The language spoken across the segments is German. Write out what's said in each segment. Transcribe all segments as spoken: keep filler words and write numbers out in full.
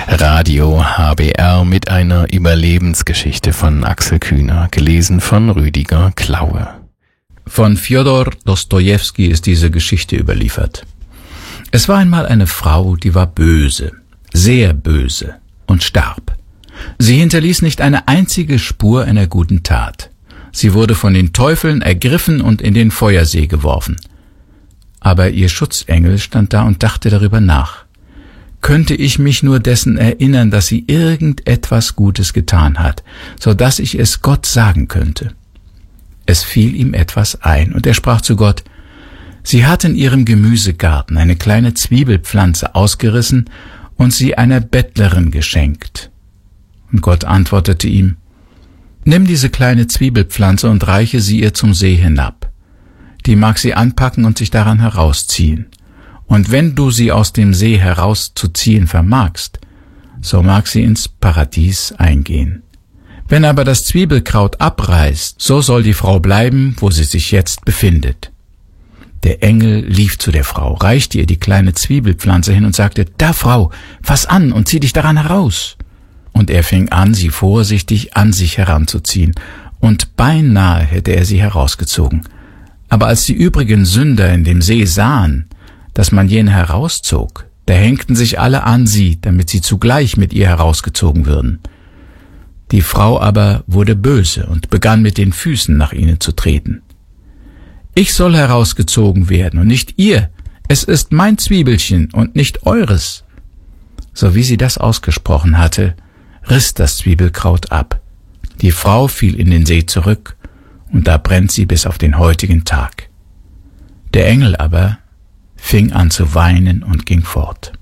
Radio H B R mit einer Überlebensgeschichte von Axel Kühner, gelesen von Rüdiger Klaue. Von Fjodor Dostojewski ist diese Geschichte überliefert. Es war einmal eine Frau, die war böse, sehr böse und starb. Sie hinterließ nicht eine einzige Spur einer guten Tat. Sie wurde von den Teufeln ergriffen und in den Feuersee geworfen. Aber ihr Schutzengel stand da und dachte darüber nach. Könnte ich mich nur dessen erinnern, dass sie irgendetwas Gutes getan hat, so dass ich es Gott sagen könnte. Es fiel ihm etwas ein, und er sprach zu Gott: Sie hat in ihrem Gemüsegarten eine kleine Zwiebelpflanze ausgerissen und sie einer Bettlerin geschenkt. Und Gott antwortete ihm: Nimm diese kleine Zwiebelpflanze und reiche sie ihr zum See hinab. Die mag sie anpacken und sich daran herausziehen. Und wenn du sie aus dem See herauszuziehen vermagst, so mag sie ins Paradies eingehen. Wenn aber das Zwiebelkraut abreißt, so soll die Frau bleiben, wo sie sich jetzt befindet. Der Engel lief zu der Frau, reichte ihr die kleine Zwiebelpflanze hin und sagte: Da, Frau, fass an und zieh dich daran heraus. Und er fing an, sie vorsichtig an sich heranzuziehen, und beinahe hätte er sie herausgezogen. Aber als die übrigen Sünder in dem See sahen, dass man jene herauszog, da hängten sich alle an sie, damit sie zugleich mit ihr herausgezogen würden. Die Frau aber wurde böse und begann mit den Füßen nach ihnen zu treten. Ich soll herausgezogen werden und nicht ihr. Es ist mein Zwiebelchen und nicht eures. So wie sie das ausgesprochen hatte, riss das Zwiebelkraut ab. Die Frau fiel in den See zurück, und da brennt sie bis auf den heutigen Tag. Der Engel aber fing an zu weinen und ging fort.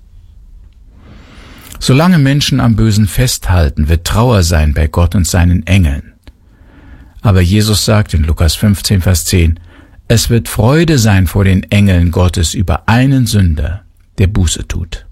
Solange Menschen am Bösen festhalten, wird Trauer sein bei Gott und seinen Engeln. Aber Jesus sagt in Lukas fünfzehn, Vers zehn, es wird Freude sein vor den Engeln Gottes über einen Sünder, der Buße tut.